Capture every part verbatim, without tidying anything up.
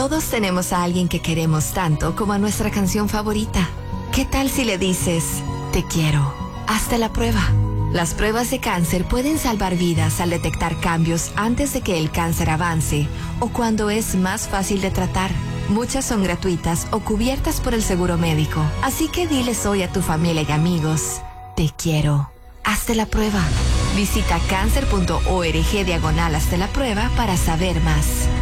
Todos tenemos a alguien que queremos tanto como a nuestra canción favorita. ¿Qué tal si le dices, te quiero? Hazte la prueba. Las pruebas de cáncer pueden salvar vidas al detectar cambios antes de que el cáncer avance o cuando es más fácil de tratar. Muchas son gratuitas o cubiertas por el seguro médico. Así que diles hoy a tu familia y amigos, te quiero. Hazte la prueba. Visita cáncer.org diagonal hazte la prueba para saber más.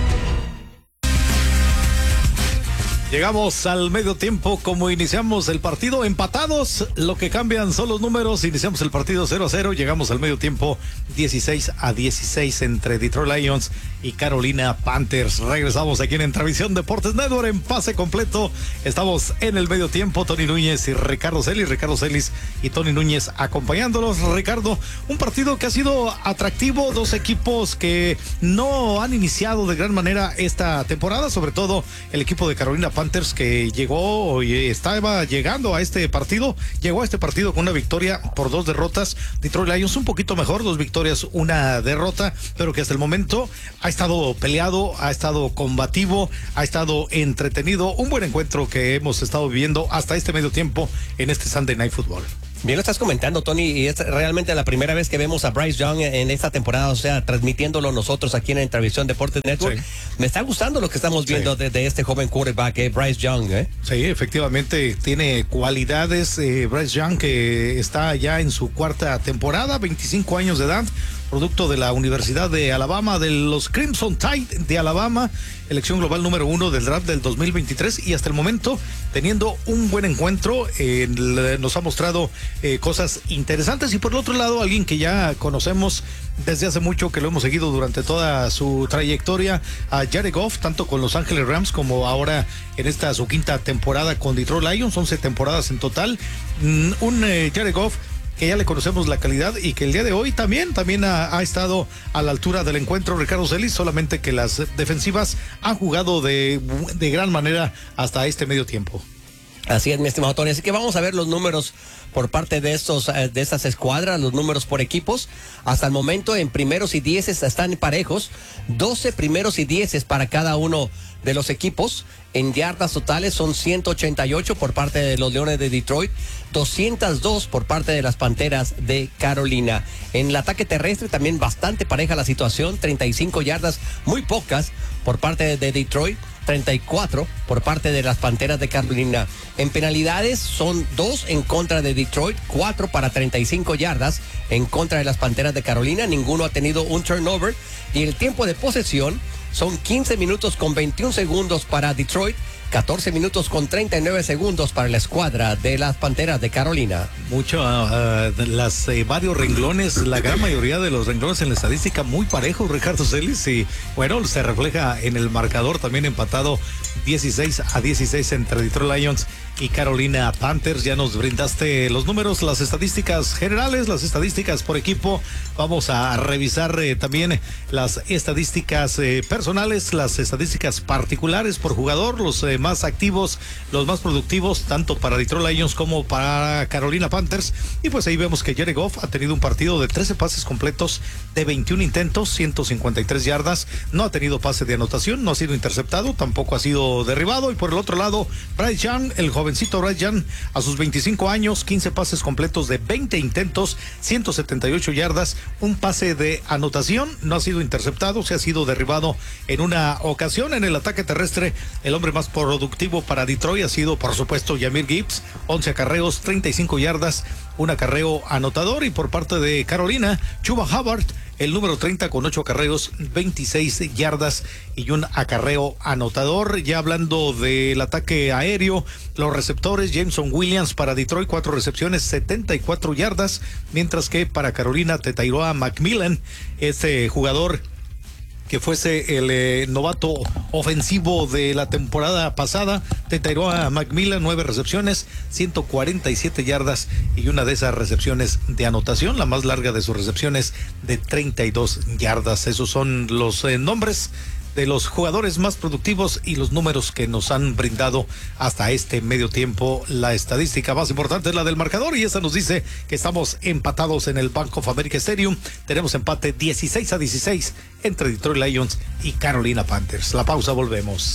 Llegamos al medio tiempo, como iniciamos el partido empatados, lo que cambian son los números. Iniciamos el partido cero a cero, llegamos al medio tiempo dieciséis a dieciséis entre Detroit Lions y Carolina Panthers. Regresamos aquí en Entravisión Deportes Network en pase completo. Estamos en el medio tiempo, Tony Núñez y Ricardo Celis, Ricardo Celis y Tony Núñez acompañándolos. Ricardo, un partido que ha sido atractivo, dos equipos que no han iniciado de gran manera esta temporada, sobre todo el equipo de Carolina Panthers, que llegó y estaba llegando a este partido, llegó a este partido con una victoria por dos derrotas. Detroit Lions un poquito mejor, dos victorias, una derrota, pero que hasta el momento ha estado peleado, ha estado combativo, ha estado entretenido. Un buen encuentro que hemos estado viviendo hasta este medio tiempo en este Sunday Night Football. Bien lo estás comentando, Tony, y es realmente la primera vez que vemos a Bryce Young en esta temporada, o sea, transmitiéndolo nosotros aquí en Entravisión Deportes Network. Sí. Me está gustando lo que estamos viendo sí. de, de este joven quarterback, eh, Bryce Young. ¿eh? Sí, efectivamente, tiene cualidades. Eh, Bryce Young, que está ya en su cuarta temporada, veinticinco años de edad, producto de la Universidad de Alabama, de los Crimson Tide de Alabama, elección global número uno del draft del dos mil veintitrés, y hasta el momento teniendo un buen encuentro. Eh, nos ha mostrado eh, cosas interesantes, y por el otro lado alguien que ya conocemos desde hace mucho, que lo hemos seguido durante toda su trayectoria, a Jared Goff, tanto con Los Ángeles Rams como ahora en esta su quinta temporada con Detroit Lions, once temporadas en total. Mm, un eh, Jared Goff que ya le conocemos la calidad y que el día de hoy también, también ha, ha estado a la altura del encuentro, Ricardo Celis, solamente que las defensivas han jugado de, de gran manera hasta este medio tiempo. Así es, mi estimado Tony. Así que vamos a ver los números por parte de estos de estas escuadras, los números por equipos. Hasta el momento en primeros y dieces están parejos, doce primeros y dieces para cada uno de los equipos. En yardas totales son ciento ochenta y ocho por parte de los Leones de Detroit, doscientos dos por parte de las Panteras de Carolina. En el ataque terrestre también bastante pareja la situación, treinta y cinco yardas, muy pocas por parte de Detroit, treinta y cuatro por parte de las Panteras de Carolina. En penalidades son dos en contra de Detroit, cuatro para treinta y cinco yardas en contra de las Panteras de Carolina. Ninguno ha tenido un turnover, y el tiempo de posesión son quince minutos con veintiún segundos para Detroit, catorce minutos con treinta y nueve segundos para la escuadra de las Panteras de Carolina. Mucho, uh, las eh, varios renglones, la gran mayoría de los renglones en la estadística muy parejos, Ricardo Celis, y bueno, se refleja en el marcador también empatado dieciséis a dieciséis entre Detroit Lions y Carolina Panthers. Ya nos brindaste los números, las estadísticas generales, las estadísticas por equipo. Vamos a revisar eh, también las estadísticas eh, personales, las estadísticas particulares por jugador, los eh, más activos, los más productivos, tanto para Detroit Lions como para Carolina Panthers. Y pues ahí vemos que Jared Goff ha tenido un partido de trece pases completos, de veintiún intentos, ciento cincuenta y tres yardas. No ha tenido pase de anotación, no ha sido interceptado, tampoco ha sido derribado. Y por el otro lado, Bryce Young, el jovencito Bryce Young, a sus veinticinco años, quince pases completos de veinte intentos, ciento setenta y ocho yardas, un pase de anotación, no ha sido interceptado, se ha sido derribado en una ocasión. En el ataque terrestre, el hombre más productivo para Detroit ha sido, por supuesto, Jahmyr Gibbs, once acarreos, treinta y cinco yardas, un acarreo anotador. Y por parte de Carolina, Chuba Hubbard, el número treinta, con ocho acarreos, veintiséis yardas y un acarreo anotador. Ya hablando del ataque aéreo, los receptores, Jameson Williams para Detroit, cuatro recepciones, setenta y cuatro yardas, mientras que para Carolina, Tetairoa McMillan, este jugador que fuese el eh, novato ofensivo de la temporada pasada, Tetairoa McMillan, nueve recepciones, ciento cuarenta y siete yardas y una de esas recepciones de anotación, la más larga de sus recepciones, de treinta y dos yardas. Esos son los eh, nombres de los jugadores más productivos y los números que nos han brindado hasta este medio tiempo. La estadística más importante es la del marcador, y esa nos dice que estamos empatados en el Bank of America Stadium. Tenemos empate dieciséis a dieciséis entre Detroit Lions y Carolina Panthers. La pausa, volvemos.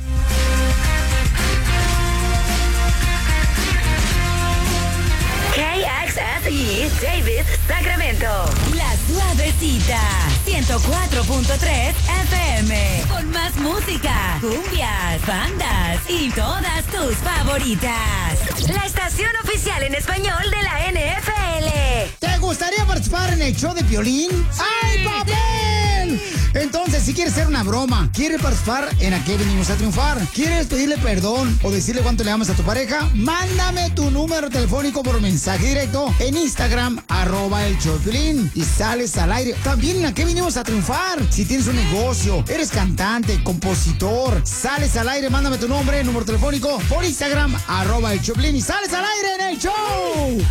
K X S E Davis, Sacramento. La Suavecita, ciento cuatro punto tres F M. Con más música, cumbias, bandas y todas tus favoritas. La estación oficial en español de la N F L. ¿Te gustaría participar en el show de Piolín? Sí. ¡Ay, papel! Entonces, si quieres hacer una broma, quieres participar en ¿A qué venimos a triunfar? ¿Quieres pedirle perdón o decirle cuánto le amas a tu pareja? Mándame tu número telefónico por mensaje directo en Instagram, arroba el show de Piolín, y sales al aire. También en ¿A qué venimos a triunfar? Si tienes un negocio, eres cantante, compositor, sales al aire, mándame tu nombre, número telefónico por Instagram, arroba el show de Piolín, y sales al aire en el show.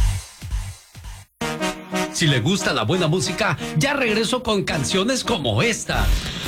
Si le gusta la buena música, ya regreso con canciones como esta.